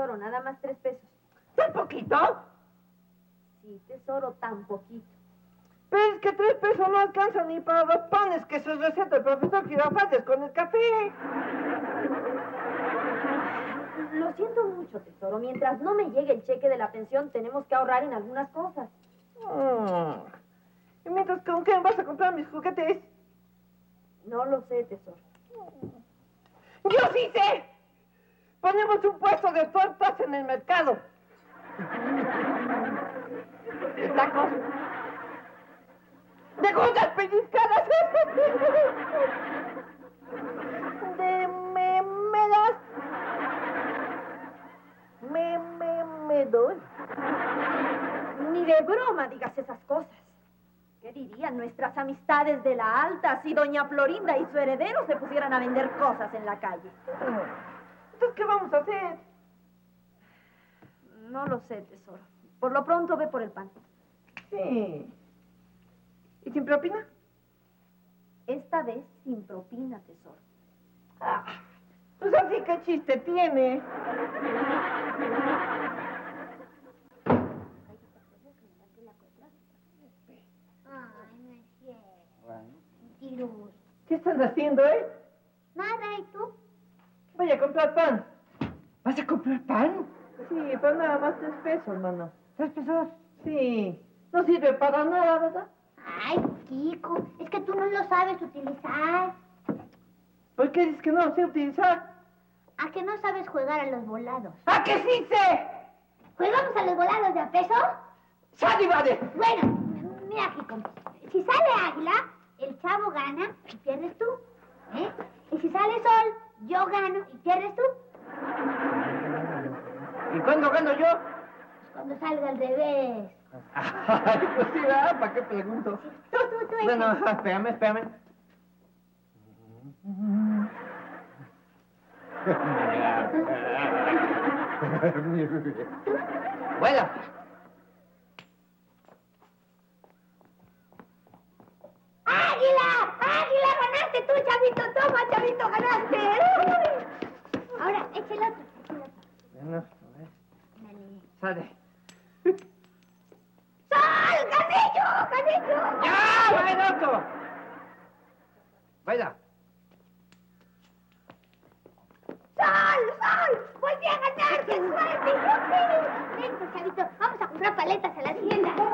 tesoro, nada más 3 pesos. ¿Tan poquito? Sí, tesoro, tan poquito. Pero es que 3 pesos no alcanzan ni para los panes que se receta el profesor Girafates con el café. Lo siento mucho, tesoro. Mientras no me llegue el cheque de la pensión, tenemos que ahorrar en algunas cosas. ¿Y mientras con qué vas a comprar mis juguetes? No lo sé, tesoro. ¡Yo sí sé! Ponemos un puesto de tortas en el mercado. De tacos. De gordas pellizcadas. De memedas. Me doy. Ni de broma digas esas cosas. ¿Qué dirían nuestras amistades de la alta si doña Florinda y su heredero se pusieran a vender cosas en la calle? Entonces, ¿qué vamos a hacer? No lo sé, tesoro. Por lo pronto ve por el pan. Sí. ¿Y sin propina? Esta vez sin propina, tesoro. Pues así que chiste tiene. Ay, no es cierto. Mentiroso. ¿Qué estás haciendo, Nada, ¿y tú? Voy a comprar pan. ¿Vas a comprar pan? Sí, pero nada más 3 pesos, hermano. ¿3 pesos? Sí. No sirve para nada, ¿verdad? Ay, Kiko, es que tú no lo sabes utilizar. ¿Por qué dices que no lo sé utilizar? ¿A que no sabes jugar a los volados? ¡Ah, que sí sé! ¿Jugamos a los volados de a peso? ¡Sale, vale! Bueno, mira, Kiko, si sale águila, el chavo gana y pierdes tú. Y si sale sol, yo gano y pierdes tú. ¿Y cuándo gano yo? Pues cuando salga al revés. Ay, pues sí, ¿verdad? ¿Para qué pregunto? Tú. Bueno, espérame. Bueno. ¡Águila! ¡Águila! ¡Ganaste tú, chavito! ¡Toma, chavito! ¡Ganaste! ¡Uy! Ahora, echa el otro. Bueno, a ver. Dale. Sale. ¡Sol! ¡Gané yo! ¡Ya! ¡Va el otro! Vaya. ¡Sol! ¡Volví a ganar! ¡Qué suerte! ¡Vente, chavito! Vamos a comprar paletas a la tienda.